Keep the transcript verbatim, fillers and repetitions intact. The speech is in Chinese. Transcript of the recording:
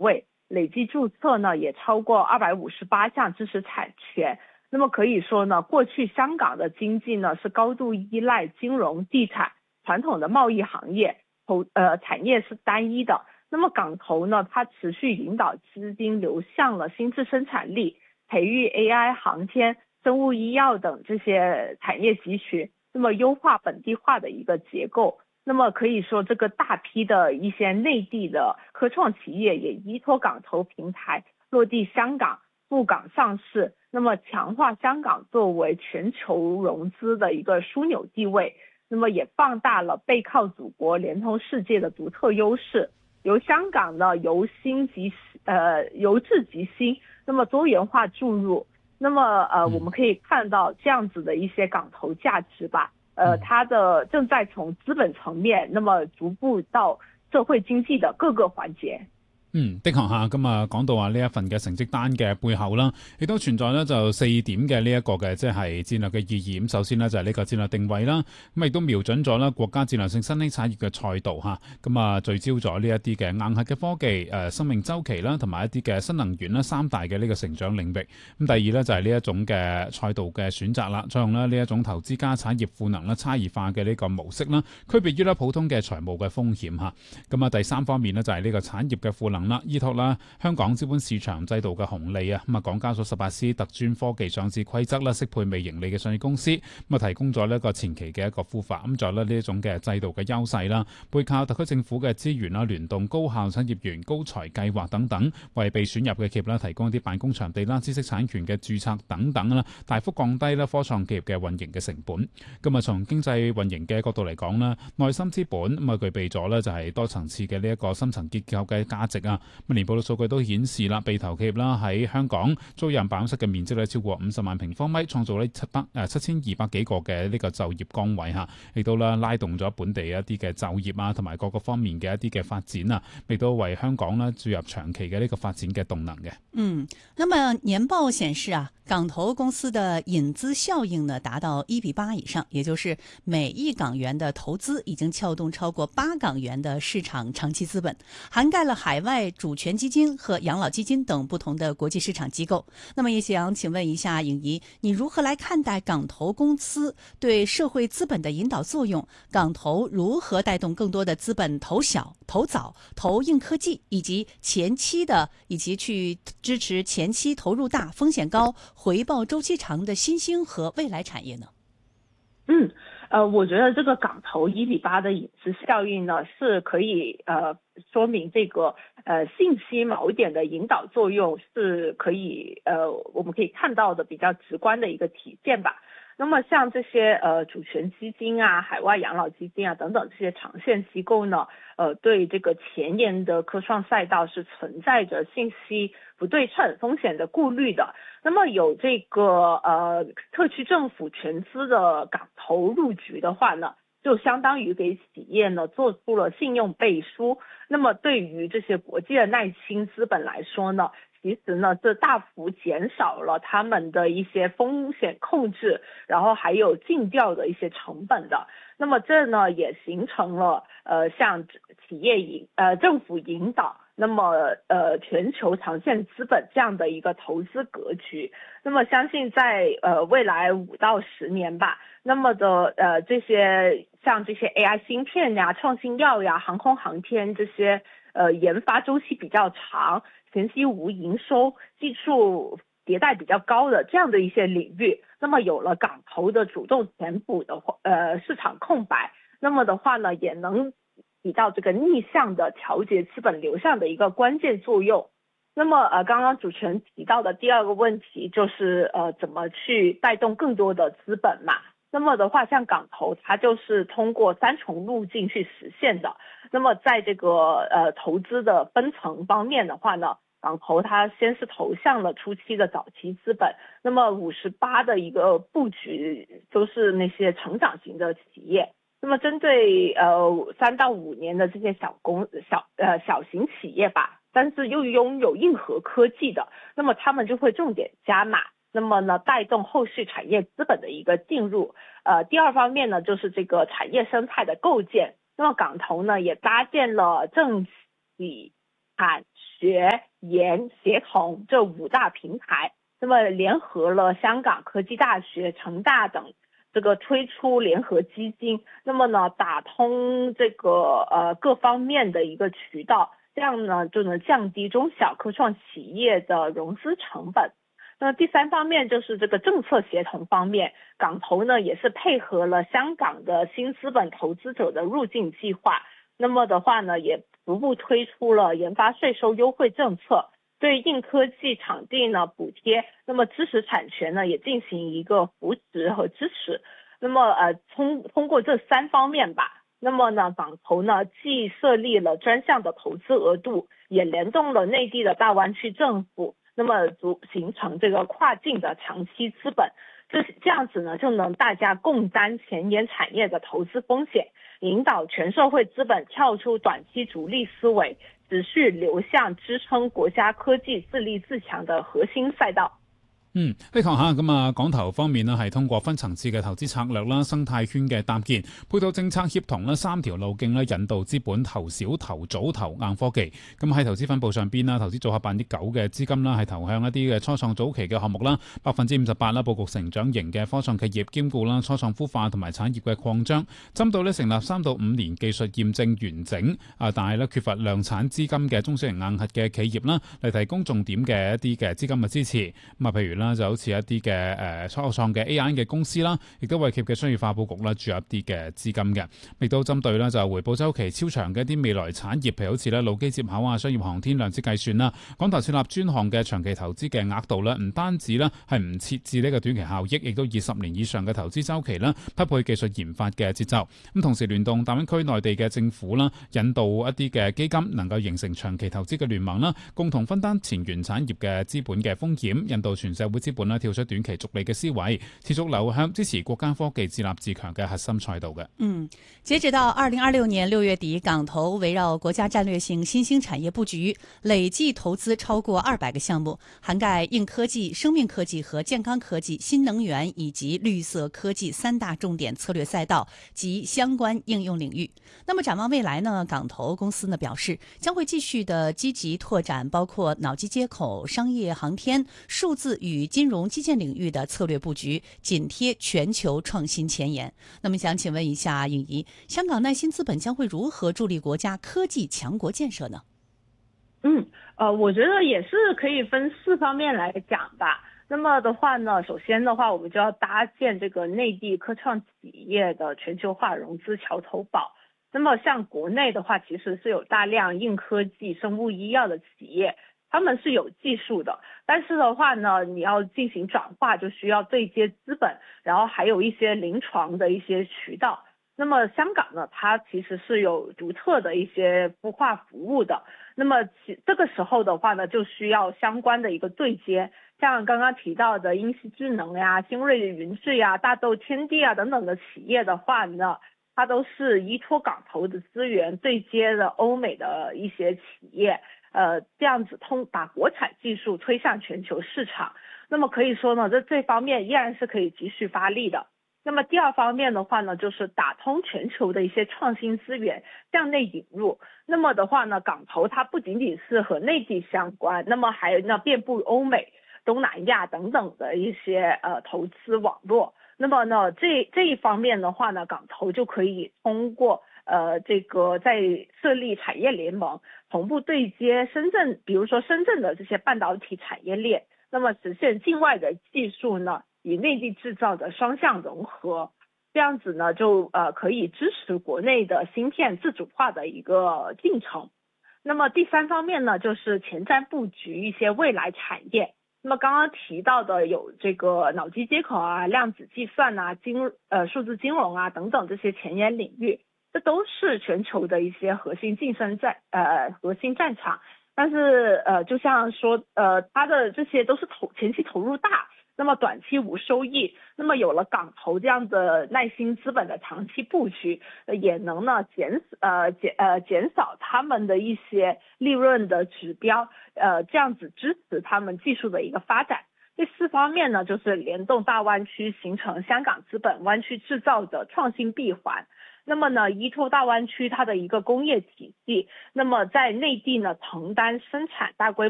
位，累计注册呢也超过二百五十八项知识产权。那么可以说呢，过去香港的经济呢是高度依赖金融、地产、传统的贸易行业，投呃产业是单一的。那么港投呢，它持续引导资金流向了新质生产力、培育 A I、航天、生物医药等这些产业集群，那么优化本地化的一个结构。那么可以说，这个大批的一些内地的科创企业也依托港投平台落地香港、赴港上市，那么强化香港作为全球融资的一个枢纽地位，那么也放大了背靠祖国、连通世界的独特优势。由香港呢由新及呃由治及新，那么多元化注入，那么呃我们可以看到这样子的一些港投价值吧，呃它的正在從資本層面，那麼逐步到社會經濟的各個環節。 嗯，的確嚇，咁啊講到話呢一份嘅成績單嘅背後啦，亦都存在咧就四點嘅呢一個嘅即係戰略嘅意義。咁首先呢，就係呢個戰略定位啦，咁亦都瞄準咗啦國家戰略性新興產業嘅賽道嚇，咁啊聚焦咗呢一啲嘅硬核嘅科技、誒生命週期啦，同埋一啲嘅新能源啦三大嘅呢個成長領域。咁第二咧就係呢一種嘅賽道嘅選擇啦，採用咧呢一種投資加產業賦能啦差異化嘅呢個模式啦，區別於咧普通嘅財務嘅風險嚇。咁啊第三方面呢，就係呢個產業嘅賦能啦，依託啦香港資本市場制度嘅紅利啊，咁啊港交所十八 C 特專科技上市規則啦，適配未盈利嘅上市公司，咁啊提供咗呢一個前期嘅一個孵化，咁仲有呢一種嘅制度嘅優勢啦，背靠特區政府嘅資源啦，聯動高效產業園高才計劃等等，為被選入嘅企業啦提供一啲辦公場地啦、知識產權嘅註冊等等啦，大幅降低啦科創企業嘅運營嘅成本。咁啊從經濟運營嘅角度嚟講啦，內心資本咁啊具備咗呢就係多層次嘅呢一個深層結構嘅價值啊。年報嘅數據都顯示啦，被投企業啦喺香港租賃辦公室嘅面積咧超過五十萬平方米，創造呢七百誒七千二百幾個嘅呢個就業崗位嚇，亦都啦拉動咗本地一啲嘅就業啊，同埋各個方面嘅一啲嘅發展啊，亦都為香港咧注入長期嘅呢個發展嘅動能嘅。 嗯，那麼年報顯示啊，港投公司的引資效應呢達到一比八以上，也就是每億港元的投資已經撬動超過八港元的市場長期資本，涵蓋了海外主權基金和養老基金等不同的國際市場機構。那麼也想請問一下穎儀，你如何來看待港投公司對社會資本的引導作用？港投如何帶動更多的資本投小、投早、投硬科技，以及前期的以及去支持前期投入大、風險高、回報周期長的新興和未來產業呢？ 嗯，呃，我覺得這個港投一比八的引資效應呢，是可以呃說明這個呃信息某一點的引導作用是可以呃我們可以看到的比較直觀的一個體現吧。那麼像這些呃主權基金啊、海外養老基金啊等等這些長線機構呢，呃對這個前沿的科創賽道是存在着信息不對稱風險的顧慮的。那麼有這個呃特區政府全資的港投入局的話呢，就相當於給企業呢做出了信用背書。那麼對於這些國際的耐青資本來說呢，其實呢，這大幅減少了他們的一些風險控制，然後還有盡調的一些成本的。那麼這呢，也形成了呃，像企業引呃政府引導，那麼呃全球長線資本這樣的一個投資格局。那麼相信在呃未來五到十年吧，那麼的呃這些像這些 A I 芯片呀、創新藥呀、航空航天這些呃研發周期比較長、前期無營收、技術迭代比較高的這樣的一些領域，那麼有了港投的主動填補的話，呃市場空白，那麼的話呢，也能起到這個逆向的調節資本流向的一個關鍵作用。那麼呃，剛剛主持人提到的第二個問題就是呃，怎麼去帶動更多的資本嘛？那麼的話，像港投，它就是通過三重路徑去實現的。那麼在這個呃投資的分層方面的話呢，港投它先是投向了初期的早期資本，那麼五十八的一個布局都是那些成長型的企業。那麼針對呃三到五年的這些小公小呃小型企業吧，但是又擁有硬核科技的，那麼他們就會重點加碼。那麼呢，帶動後續產業資本的一個進入。呃，第二方面呢，就是這個產業生態的構建。那麼港投呢，也搭建了政企產学、研、协同这五大平台，那么联合了香港科技大学、城大等这个推出联合基金，那么呢打通这个呃各方面的一个渠道，这样呢就能降低中小科创企业的融资成本。那第三方面就是这个政策协同方面，港投呢也是配合了香港的新资本投资者的入境计划，那么的话呢也逐步推出了研发税收优惠政策，对硬科技场地呢补贴，那么知识产权呢也进行一个扶持和支持。那么呃通通过这三方面吧，那么呢港投呢既设立了专项的投资额度，也联动了内地的大湾区政府，那么组形成这个跨境的长期资本，这这样子呢就能大家共担前沿产业的投资风险，引导全社会资本跳出短期逐利思维，持续流向支撑國家科技自立自強的核心賽道。 嗯，呢講下咁啊，港投方面呢係通過分層次嘅投資策略啦、生態圈嘅搭建、配套政策協同啦、三條路徑啦，引導資本投小、投早、投硬科技。咁喺投資分佈上邊啦，投資組合百分之九嘅資金啦係投向一啲嘅初創早期嘅項目啦，百分之五十八啦佈局成長型嘅科創企業，兼顧啦初創孵化同埋產業嘅擴張，針對咧成立三到五年技術驗證完整啊，但係咧缺乏量產資金嘅中小型硬核嘅企業啦，嚟提供重點嘅一啲嘅資金嘅支持。咁啊，譬如就好似一啲嘅誒初創嘅 A I 嘅公司啦，亦都為企業嘅商業化佈局啦注入一啲嘅資金嘅，亦都針對啦就回報週期超長嘅一啲未來產業，譬如好似咧腦機接口啊、商業航天、量子計算啦，港投設立專項嘅長期投資嘅額度咧，唔單止咧係唔設置呢個短期效益，亦都以十年以上嘅投資週期啦，匹配技術研發嘅節奏。咁同時聯動大灣區內地嘅政府啦，引導一啲嘅基金能夠形成長期投資嘅聯盟啦，共同分擔前沿產業嘅資本嘅風險，引導全社會資本跳出短期逐利嘅思維，持續流向支持國家科技自立自強嘅核心賽道嘅。 嗯，截止到二零二六年六月底，港投圍繞國家戰略性新興產業佈局，累計投資超過二百個項目，涵蓋硬科技、生命科技和健康科技、新能源以及綠色科技三大重點策略賽道及相關應用領域。那麼展望未來呢，港投公司呢表示，將會繼續的積極拓展包括腦機接口、商業航天、數字與金融基建領域的策略佈局，緊貼全球創新前沿。那麼想請問一下穎儀，香港耐心資本將會如何助力國家科技強國建設呢？ 嗯，呃，我覺得也是可以分四方面來講吧。那麼的話呢，首先的話，我們就要搭建這個內地科創企業的全球化融資橋頭堡。那麼像國內的話，其實是有大量硬科技、生物醫藥的企業，他們是有技術的，但是的話呢，你要進行轉化，就需要對接資本，然後還有一些臨床的一些渠道。那麼香港呢，它其實是有獨特的一些孵化服務的。那麼其這個時候的話呢，就需要相關的一個對接，像剛剛提到的英熙智能呀、新銳雲智呀、大豆天地啊等等的企業的話呢，它都是依託港投的資源對接了歐美的一些企業。呃，這樣子通把國產技術推向全球市場，那麼可以說呢，這這方面依然是可以繼續發力的。那麼第二方面的話呢，就是打通全球的一些創新資源向內引入。那麼的話呢，港投它不僅僅是和內地相關，那麼還有呢遍佈歐美、東南亞等等的一些呃投資網絡。那麼呢，這這一方面的話呢，港投就可以通過呃這個在設立產業聯盟，同步對接深圳，比如說深圳的這些半導體產業鏈，那麼實現境外的技術呢與內地製造的雙向融合，這樣子呢就呃可以支持國內的芯片自主化的一個進程。那麼第三方面呢，就是前瞻佈局一些未來產業。那麼剛剛提到的有這個腦機接口啊、量子計算啊、金呃數字金融啊等等這些前沿領域，這都是全球的一些核心競爭戰呃核心戰場。但是呃就像說呃它的這些都是投前期投入大，那麼短期無收益。那麼有了港投這樣的耐心資本的長期佈局，也能呢減呃減呃減少他們的一些利潤的指標，呃這樣子支持他們技術的一個發展。第四方面呢，就是聯動大灣區，形成香港資本灣區製造的創新閉環。 那么呢，依托大湾区它的一个工业体系，那么在内地呢承担生产大规